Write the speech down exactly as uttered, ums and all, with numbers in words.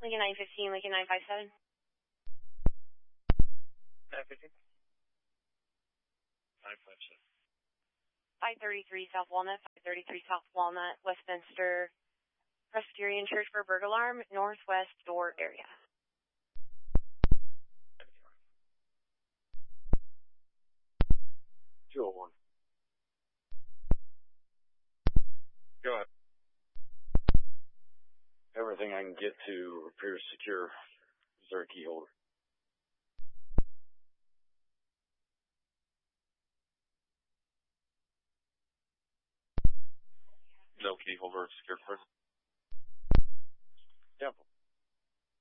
Lincoln nine fifteen, Lincoln nine five seven. nine fifteen. nine five seven. five thirty-three South Walnut, five thirty-three South Walnut, Westminster Presbyterian Church for burglar alarm, northwest door area. two oh one. Go ahead. Everything I can get to appears secure. Is there a key holder? No key holder, secure prison. Yeah.